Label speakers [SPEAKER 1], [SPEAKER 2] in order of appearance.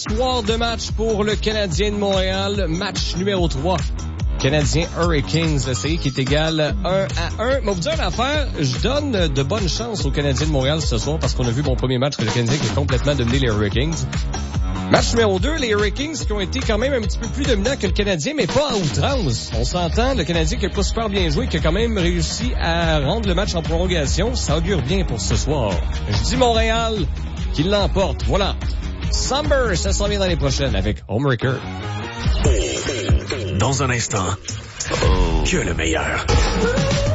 [SPEAKER 1] soir de match pour le Canadien de Montréal. Match numéro 3. Canadien Hurricanes, la série qui est égale 1-1. Mais vous dire une affaire, je donne de bonnes chances aux Canadiens de Montréal ce soir parce qu'on a vu mon premier match que le Canadien qui a complètement dominé les Hurricanes. Match numéro 2, les Hurricanes qui ont été quand même un petit peu plus dominants que le Canadien, mais pas à outrance. On s'entend, le Canadien qui a pas super bien joué, qui a quand même réussi à rendre le match en prolongation. Ça augure bien pour ce soir. Je dis Montréal qui l'emporte. Voilà. Somber, ça s'en vient dans les prochaines avec Homewrecker.
[SPEAKER 2] Dans un instant, que le meilleur.